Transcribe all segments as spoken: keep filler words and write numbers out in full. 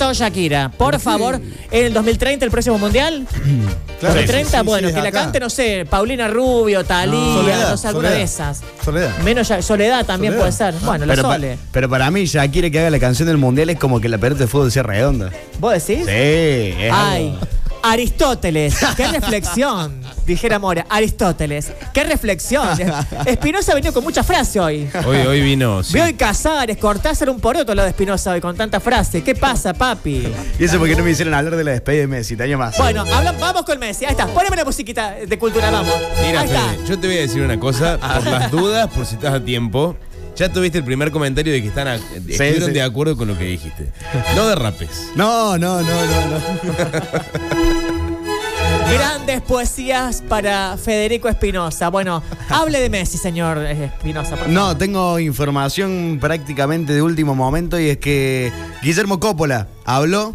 Chao Shakira. Por favor, en el dos mil treinta, el próximo mundial. Claro, dos mil treinta, sí, sí, bueno, sí, que la acá. cante, no sé, Paulina Rubio, Thalía, No, no, Soledad, sé, alguna Soledad. de esas. Soledad. Menos ya- Soledad también Soledad. puede ser. Bueno, la Pero, pa- Sole. pero para mí, Shakira que haga la canción del mundial es como que la pelota de fútbol sea redonda. ¿Vos decís? Sí, es Ay, algo. Aristóteles, qué reflexión, dijera Mora. Aristóteles, qué reflexión. Espinosa ha venido con mucha frase hoy. Hoy, hoy vino. Sí. Veo el Casares, Cortázar un poroto lo de Espinosa hoy con tanta frase. ¿Qué pasa, papi? Y eso porque no me hicieron hablar de la despedida de Messi, te año más. Bueno, habla- vamos con Messi. Ahí está. Poneme la musiquita de cultura, vamos. Mira, Ahí está. Fede, yo te voy a decir una cosa, por las dudas, por si estás a tiempo. Ya tuviste el primer comentario de que están a- estuvieron sí. de acuerdo con lo que dijiste. No derrapes. No, no, no, no, no. Grandes poesías para Federico Espinosa. Bueno, hable de Messi, señor Espinosa. por favor. No, tengo información prácticamente de último momento y es que Guillermo Coppola habló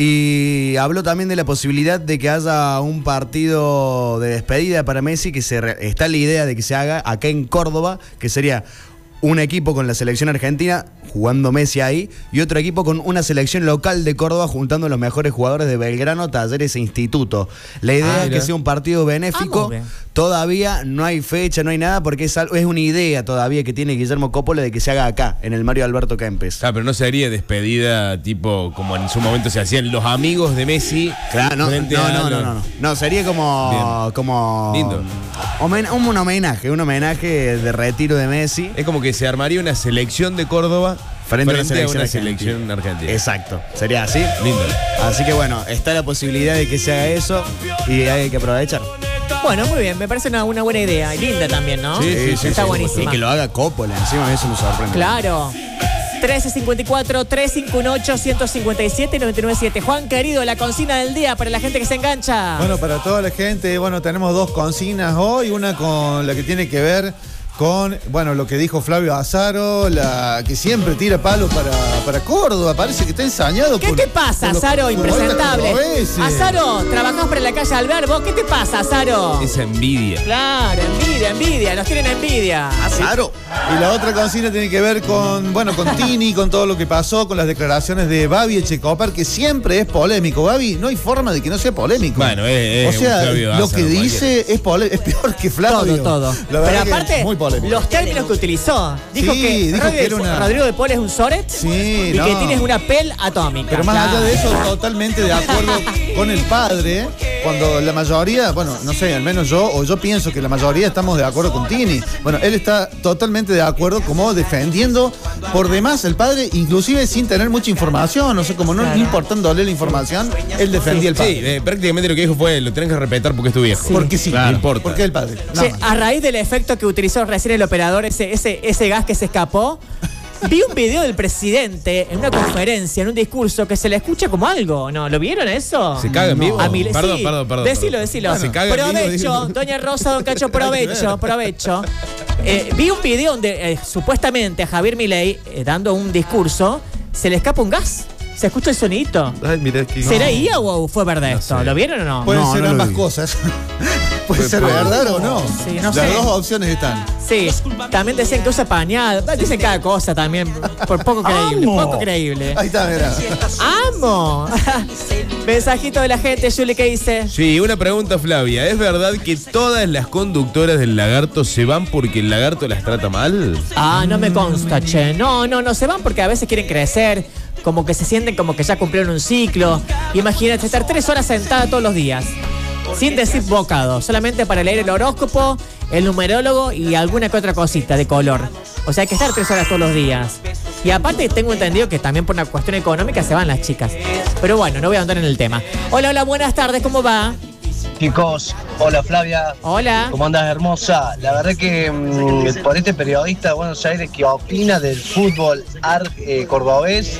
y habló también de la posibilidad de que haya un partido de despedida para Messi, que se re- está la idea de que se haga acá en Córdoba, que sería un equipo con la selección argentina jugando Messi ahí y otro equipo con una selección local de Córdoba juntando los mejores jugadores de Belgrano, Talleres e Instituto. La idea Ah, es que mira. sea un partido benéfico. Ah, muy bien. Todavía no hay fecha, no hay nada, porque es, algo, es una idea todavía que tiene Guillermo Coppola de que se haga acá, en el Mario Alberto Kempes. Ah, pero no sería despedida tipo como en su momento se hacían los amigos de Messi. Claro, no, no, frente no, a no, los- no, no. No, sería como. Bien. como Lindo. homen- un, un homenaje, un homenaje de retiro de Messi. Es como que se armaría una selección de Córdoba Frente, frente, a la selección, una argentina. selección argentina. Exacto, sería así. Lindo. Así que bueno, está la posibilidad de que se haga eso y hay que aprovechar. Bueno, muy bien. Me parece una, una buena idea. Y linda también, ¿no? Sí, sí, sí, Está sí, buenísima. Y que lo haga Coppola, encima eso me sorprende. Claro. trece cincuenta y cuatro, trescientos cincuenta y ocho, ciento cincuenta y siete, noventa y nueve siete. Juan, querido, la consigna del día para la gente que se engancha. Bueno, para toda la gente, bueno, tenemos dos consignas hoy, una con la que tiene que ver con, bueno, lo que dijo Flavio Azaro, la que siempre tira palos para, para Córdoba, parece que está ensañado. ¿Qué por- te pasa, por los Azaro, futbolistas impresentable? cordobeses. Azaro, trabajás para la calle Alberbo. ¿Qué te pasa, Azaro? Esa envidia. Claro, envidia, envidia. Nos tienen envidia. Azaro. Y la otra consigna tiene que ver con, bueno, con Tini, con todo lo que pasó, con las declaraciones de Babi Echecopar, que siempre es polémico. Babi, no hay forma de que no sea polémico. Bueno, es- es o sea, un Flavio lo Azaro que dice es, pole- es peor que Flavio. Todo, todo. La verdad Pero que aparte, es muy polémico. los términos que utilizó. Dijo Sí, que, dijo Rodrigo, que era una- Rodrigo de Paul es un Soret Sí, y no. que tienes una pel atómica. Pero más Claro. allá de eso, totalmente de acuerdo con el padre, cuando la mayoría, bueno, no sé, al menos yo, o yo pienso que la mayoría estamos de acuerdo con Tini. Bueno, él está totalmente de acuerdo, como defendiendo por demás el padre, inclusive sin tener mucha información, no sé, como no Claro. importándole la información, él defendía al Sí, padre. eh, prácticamente lo que dijo fue, lo tenés que respetar porque es tu viejo. Sí. Porque sí, No importa. porque es el padre. nada Che, más. a raíz del efecto que utilizó recién el operador, ese, ese, ese gas que se escapó, vi un video del presidente en una conferencia, en un discurso, que se le escucha como algo. ¿No? ¿Lo vieron eso? ¿Se caga en vivo? A mí, Perdón, sí. perdón, perdón. Decilo, perdón. decilo. Bueno, se caga en vivo, provecho, digo. doña Rosa, don Cacho, provecho, provecho. Eh, vi un video donde eh, supuestamente a Javier Milei, eh, dando un discurso, se le escapa un gas. ¿Se escucha el sonidito? Ay, mirá que... ¿Será I A o fue verdad esto? sé. ¿Lo vieron o no? Pueden No, ser no lo ambas vi. cosas. Puede Pues, ser pues, verdad o no. Sí, no Las sé. dos opciones están. Sí, también decían que usa pañal. Dicen cada cosa también. Por poco creíble. Amo. Poco creíble. Ahí está, mira. ¡Amo! Mensajito de la gente, Juli, ¿qué dice? Sí, una pregunta, Flavia. ¿Es verdad que todas las conductoras del lagarto se van porque el lagarto las trata mal? Ah, no me consta, che. No, no, no se van porque a veces quieren crecer. Como que se sienten como que ya cumplieron un ciclo. Imagínate estar tres horas sentada todos los días. Sin decir bocado. Solamente para leer el horóscopo, el numerólogo y alguna que otra cosita de color. O sea, hay que estar tres horas todos los días. Y aparte tengo entendido que también por una cuestión económica se van las chicas. Pero bueno, no voy a andar en el tema. Hola, hola, buenas tardes, ¿cómo va? Chicos, hola Flavia, Hola. ¿cómo andas, hermosa? La verdad que mm, por este periodista de Buenos Aires que opina del fútbol ar, eh, cordobés,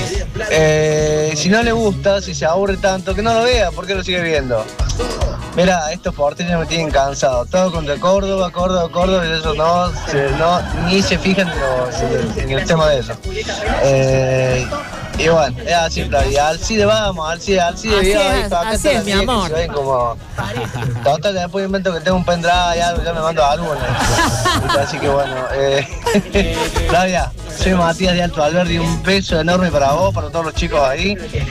eh, si no le gusta, si se aburre tanto, que no lo vea, ¿por qué lo sigue viendo? Mira, estos porteños me tienen cansado, todo contra Córdoba, Córdoba, Córdoba, y eso no, se- no ni se fijan en, lo- en el tema de eso. Eh, Y bueno, es así, Flavia. Alcide vamos, Alcide, Alcide Así vio es, ahí, pa' acá así está la es, mi vieja, amor. se ven como. Total, después invento que tengo un pendrive y algo, ya me mando álbumes. Así que bueno, eh, Flavia, soy Matías de Alto Alberdi, un beso enorme para vos, para todos los chicos ahí.